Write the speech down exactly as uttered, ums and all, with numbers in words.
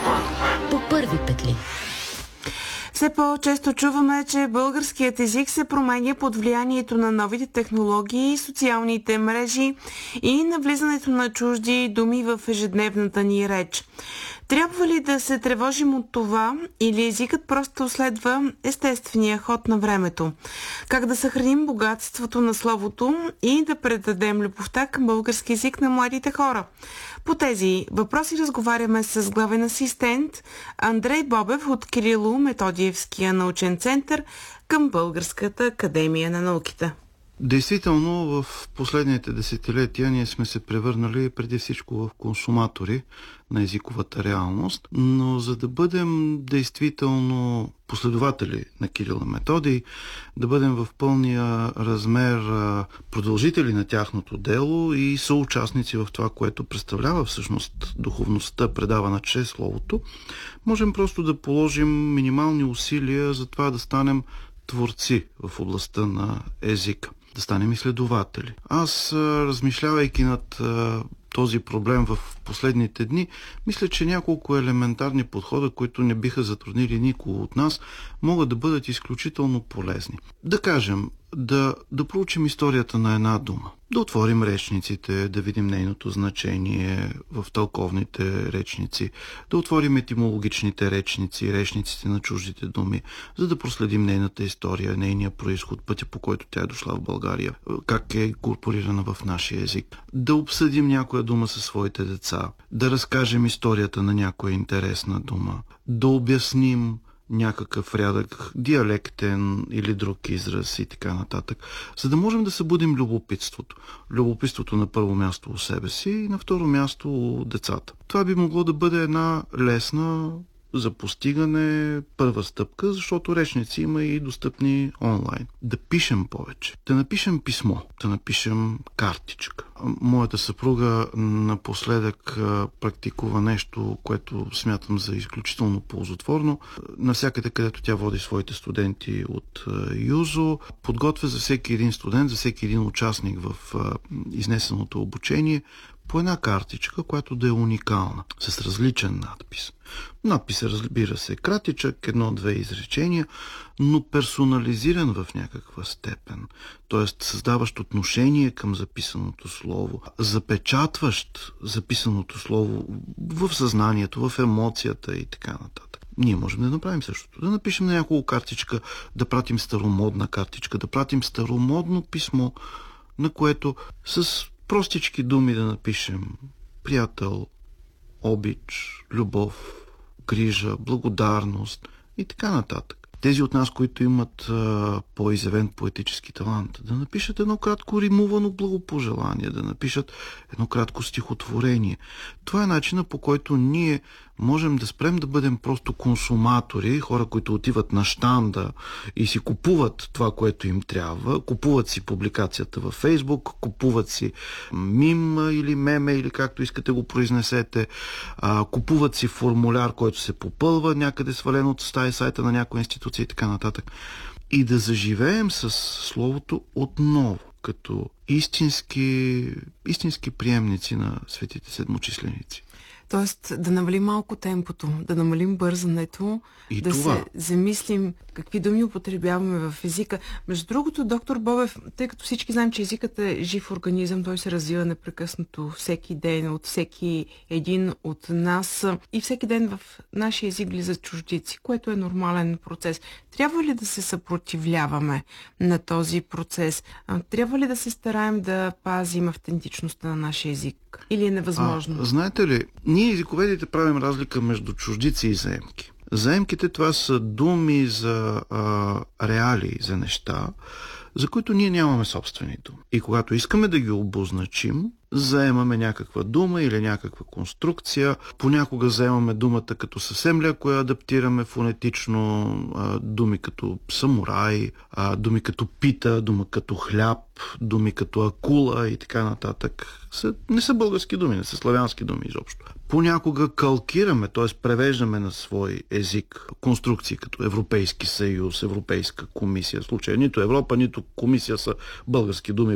По първи петли. Все по-често чуваме, че българският език се променя под влиянието на новите технологии, социалните мрежи и навлизането на чужди думи в ежедневната ни реч. Трябва ли да се тревожим от това или езикът просто следва естествения ход на времето? Как да съхраним богатството на словото и да предадем любовта към български език на младите хора? По тези въпроси разговаряме с главен асистент Андрей Бобев от Кирило-Методиевския научен център към Българската академия на науките. Действително, в последните десетилетия ние сме се превърнали преди всичко в консуматори на езиковата реалност, но за да бъдем действително последователи на Кирил и Методий, да бъдем в пълния размер продължители на тяхното дело и съучастници в това, което представлява всъщност духовността, предавана чрез словото, можем просто да положим минимални усилия за това да станем творци в областта на езика, да станем изследователи. Аз, размишлявайки над този проблем в последните дни, мисля, че няколко елементарни подхода, които не биха затруднили никого от нас, могат да бъдат изключително полезни. Да кажем, да, да проучим историята на една дума, да отворим речниците, да видим нейното значение в тълковните речници, да отворим етимологичните речници, речниците на чуждите думи, за да проследим нейната история, нейния произход, пътя по който тя е дошла в България, как е инкорпорирана в нашия език. Да обсъдим някоя дума със своите деца, да разкажем историята на някоя интересна дума, да обясним някакъв рядък, диалектен или друг израз и така нататък, за да можем да събудим любопитството. Любопитството на първо място у себе си и на второ място у децата. Това би могло да бъде една лесна за постигане първа стъпка, защото речници има и достъпни онлайн. Да пишем повече. Да напишем писмо. Да напишем картичка. Моята съпруга напоследък практикува нещо, което смятам за изключително ползотворно. Навсякъде, където тя води своите студенти от ЮЗО, подготвя за всеки един студент, за всеки един участник в изнесеното обучение по една картичка, която да е уникална, с различен надпис. Надписът, разбира се, кратичък, едно-две изречения, но персонализиран в някаква степен, т.е. създаващ отношение към записаното слово, запечатващ записаното слово в съзнанието, в емоцията и така нататък. Ние можем да направим същото. Да напишем на няколко картичка, да пратим старомодна картичка, да пратим старомодно писмо, на което с простички думи да напишем приятел, обич, любов, грижа, благодарност и така нататък. Тези от нас, които имат а, по-изявен поетически талант, да напишат едно кратко римувано благопожелание, да напишат едно кратко стихотворение. Това е начинът, по който ние можем да спрем да бъдем просто консуматори, хора, които отиват на щанда и си купуват това, което им трябва, купуват си публикацията във Фейсбук, купуват си мим или меме, или както искате го произнесете, а, купуват си формуляр, който се попълва някъде свален от стая сайта на някоя институция и така нататък. И да заживеем с словото отново, като истински, истински приемници на светите седмочисленици. Тоест да намалим малко темпото, да намалим бързането, и да това. се замислим какви думи употребяваме в езика. Между другото, доктор Бобев, тъй като всички знаем, че езикът е жив организъм, той се развива непрекъснато всеки ден от всеки един от нас и всеки ден в нашия език влизат чуждици, което е нормален процес. Трябва ли да се съпротивляваме на този процес? Трябва ли да се стараем да пазим автентичността на нашия език? Или е невъзможно? А, знаете ли, ние езиковедите правим разлика между чуждици и заемки. Заемките това са думи за а, реалии, за неща, за които ние нямаме собствени думи. И когато искаме да ги обозначим, заемаме някаква дума или някаква конструкция. Понякога заемаме думата като съвсем леко я адаптираме фонетично, а, думи като самурай, а, думи като пита, дума като хляб, думи като акула и така нататък. Са, не са български думи, не са славянски думи изобщо. Понякога калкираме, т.е. превеждаме на свой език конструкции като Европейски съюз, Европейска комисия. В случая нито Европа, нито комисия са български думи